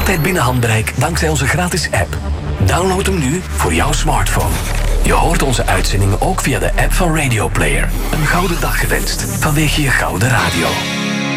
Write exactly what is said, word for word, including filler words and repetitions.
Altijd binnen handbereik dankzij onze gratis app. Download hem nu voor jouw smartphone. Je hoort onze uitzendingen ook via de app van Radio Player. Een gouden dag gewenst vanwege je gouden radio.